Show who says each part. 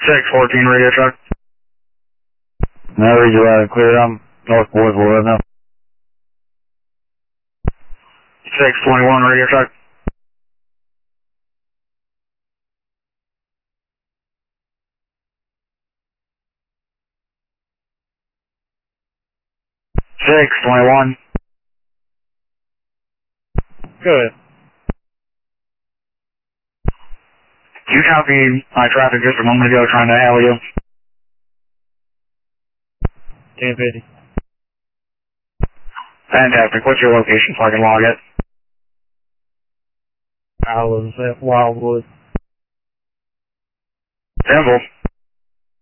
Speaker 1: 614 radio truck.
Speaker 2: Now read you loud and clear. I'm North Boysville right now.
Speaker 1: 621 radio truck. Six 21.
Speaker 2: Good.
Speaker 1: You copied my traffic just a moment ago trying to hail you.
Speaker 2: 1050.
Speaker 1: Fantastic. What's your location so I can log it?
Speaker 2: I was at Wildwood.
Speaker 1: Temple.